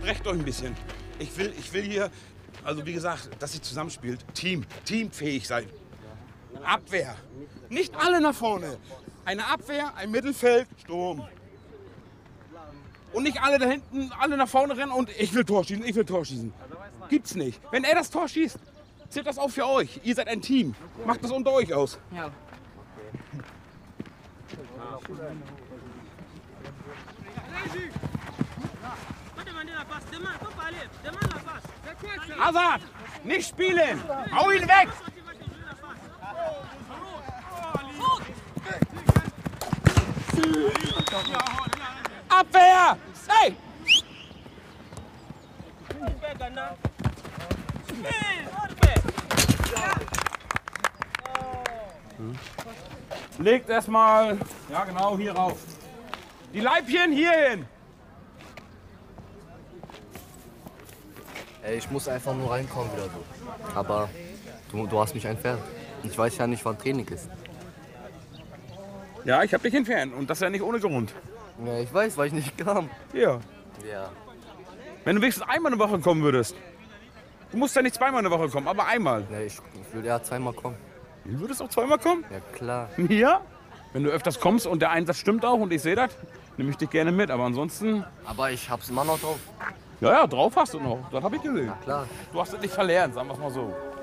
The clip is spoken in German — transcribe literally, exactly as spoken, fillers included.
brecht euch ein bisschen. Ich will, ich will hier, also wie gesagt, dass ihr zusammenspielt. Team, teamfähig seid. Abwehr. Nicht alle nach vorne. Eine Abwehr, ein Mittelfeld, Sturm. Und nicht alle da hinten, alle nach vorne rennen und ich will Tor schießen, ich will Tor schießen. Gibt's nicht. Wenn er das Tor schießt, zählt das auch für euch. Ihr seid ein Team. Macht das unter euch aus. Ja. Hazard, nicht spielen. Hau ihn weg. Abwehr. Hey. Legt erstmal, ja genau, hier rauf. Die Leibchen hier hin. Ey, ich muss einfach nur reinkommen wieder so. Aber du, du hast mich entfernt. Ich weiß ja nicht, wann Training ist. Ja, ich hab dich entfernt und das ja nicht ohne Grund. Ja, ich weiß, weil ich nicht kam. Ja. Ja. Wenn du wenigstens einmal eine Woche kommen würdest. Du musst ja nicht zweimal eine Woche kommen, aber einmal. Nee, ich, ich will ja zweimal kommen. Du würdest auch zweimal kommen? Ja, klar. Ja? Wenn du öfters kommst und der Einsatz stimmt auch und ich sehe das, nehme ich dich gerne mit. Aber ansonsten... Aber ich hab's immer noch drauf. Ja, ja, drauf hast du noch. Das habe ich gesehen. Na klar. Du hast es nicht verlernt, sagen wir es mal so.